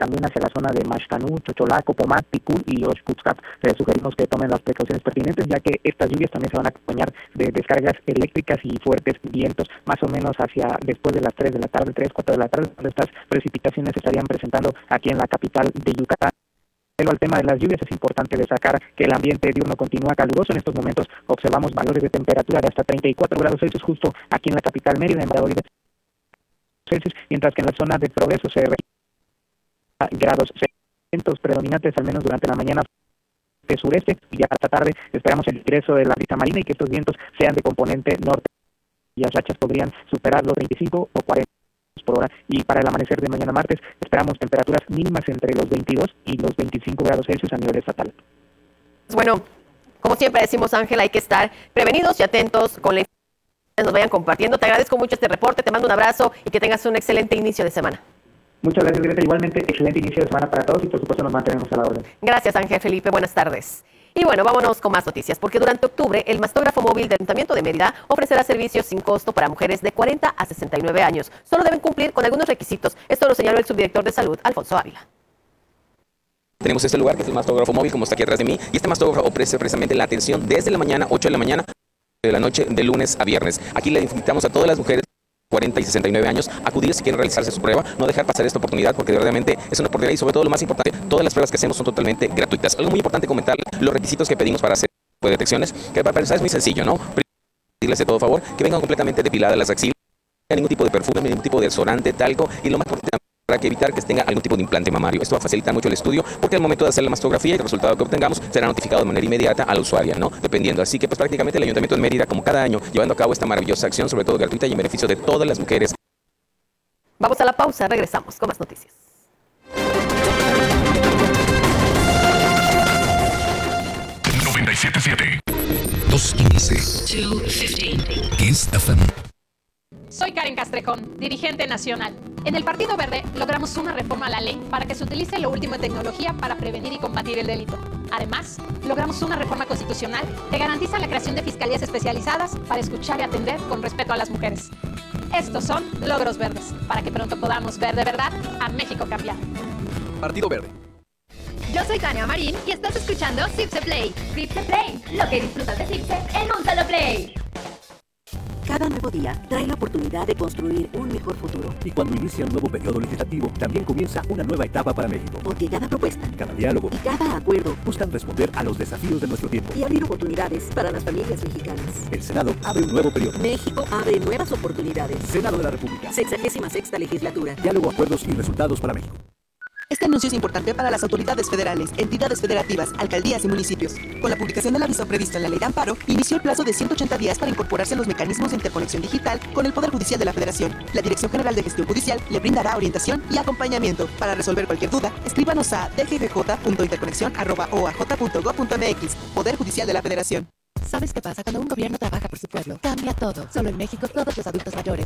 también hacia la zona de Maxcanú, Chocholaco, Pomat, Picún y Oxcutzcap. Les sugerimos que tomen las precauciones pertinentes, ya que estas lluvias también se van a acompañar de descargas eléctricas y fuertes vientos, más o menos hacia después de las 3 de la tarde, 3, 4 de la tarde, cuando estas precipitaciones se estarían presentando aquí en la capital de Yucatán. Pero al tema de las lluvias es importante destacar que el ambiente diurno continúa caluroso. En estos momentos observamos valores de temperatura de hasta 34 grados Celsius justo aquí en la capital Mérida, en Valladolid Celsius, mientras que en la zona de Progreso se registran grados vientos predominantes al menos durante la mañana de sureste, y ya hasta tarde esperamos el ingreso de la brisa marina y que estos vientos sean de componente norte. Y las rachas podrían superar los 25 o 40 por hora, y para el amanecer de mañana martes esperamos temperaturas mínimas entre los 22 y los 25 grados Celsius a nivel estatal. Bueno, como siempre decimos, Ángel, hay que estar prevenidos y atentos con la información que nos vayan compartiendo. Te agradezco mucho este reporte, te mando un abrazo y que tengas un excelente inicio de semana. Muchas gracias, Greta. Igualmente, excelente inicio de semana para todos y por supuesto nos mantenemos a la orden. Gracias, Ángel Felipe. Buenas tardes. Y bueno, vámonos con más noticias, porque durante octubre el mastógrafo móvil del Ayuntamiento de Mérida ofrecerá servicios sin costo para mujeres de 40 a 69 años. Solo deben cumplir con algunos requisitos. Esto lo señaló el subdirector de Salud, Alfonso Ávila. Tenemos este lugar que es el mastógrafo móvil, como está aquí atrás de mí, y este mastógrafo ofrece precisamente la atención desde la mañana, 8 de la mañana, de la noche, de lunes a viernes. Aquí le invitamos a todas las mujeres 40 y 69 años, acudir si quieren realizarse su prueba, no dejar pasar esta oportunidad porque verdaderamente es una oportunidad y sobre todo lo más importante, todas las pruebas que hacemos son totalmente gratuitas. Algo muy importante comentar, los requisitos que pedimos para hacer detecciones, que para empezar es muy sencillo, ¿no? Pedirles de todo favor que vengan completamente depiladas las axilas, ningún tipo de perfume, ningún tipo de desodorante, talco y lo más importante para que evitar que tenga algún tipo de implante mamario. Esto va a facilitar mucho el estudio porque al momento de hacer la mastografía y el resultado que obtengamos será notificado de manera inmediata a la usuaria, ¿no? Dependiendo. Así que pues prácticamente el Ayuntamiento de Mérida, como cada año, llevando a cabo esta maravillosa acción, sobre todo gratuita y en beneficio de todas las mujeres. Vamos a la pausa, regresamos con más noticias. $97.7 215 Kiss FM. Soy Karen Castrejón, dirigente nacional. En el Partido Verde logramos una reforma a la ley para que se utilice lo último en tecnología para prevenir y combatir el delito. Además, logramos una reforma constitucional que garantiza la creación de fiscalías especializadas para escuchar y atender con respeto a las mujeres. Estos son logros verdes, para que pronto podamos ver de verdad a México cambiar. Partido Verde. Yo soy Tania Marín y estás escuchando Cipse Play. Cipse Play, lo que disfrutas de Cipse en un solo play. Cada nuevo día trae la oportunidad de construir un mejor futuro. Y cuando inicia un nuevo periodo legislativo, también comienza una nueva etapa para México. Porque cada propuesta, cada diálogo y cada acuerdo buscan responder a los desafíos de nuestro tiempo y abrir oportunidades para las familias mexicanas. El Senado abre un nuevo periodo. México abre nuevas oportunidades. Senado de la República. 66ª legislatura. Diálogo, acuerdos y resultados para México. Este anuncio es importante para las autoridades federales, entidades federativas, alcaldías y municipios. Con la publicación del aviso previsto en la Ley de Amparo, inició el plazo de 180 días para incorporarse a los mecanismos de interconexión digital con el Poder Judicial de la Federación. La Dirección General de Gestión Judicial le brindará orientación y acompañamiento. Para resolver cualquier duda, escríbanos a dggj.interconexión@oaj.gov.mx. Poder Judicial de la Federación. ¿Sabes qué pasa cuando un gobierno trabaja por su pueblo? Cambia todo. Solo en México todos los adultos mayores